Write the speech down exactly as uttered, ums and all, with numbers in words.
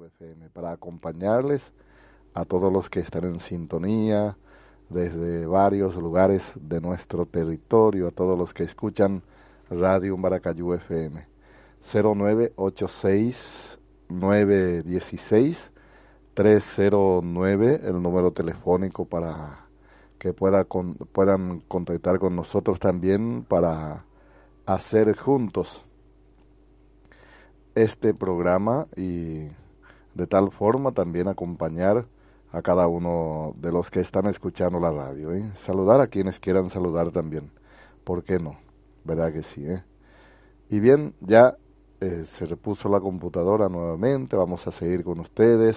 F M, para acompañarles a todos los que están en sintonía desde varios lugares de nuestro territorio, a todos los que escuchan Radio Maracayú F M. cero nueve ocho seis nueve uno seis tres cero nueve, el número telefónico para que pueda con, puedan contactar con nosotros también para hacer juntos este programa y de tal forma también acompañar a cada uno de los que están escuchando la radio, ¿eh? Saludar a quienes quieran saludar también, ¿por qué no? ¿Verdad que sí? ¿eh? Y bien, ya eh, se repuso la computadora nuevamente, vamos a seguir con ustedes.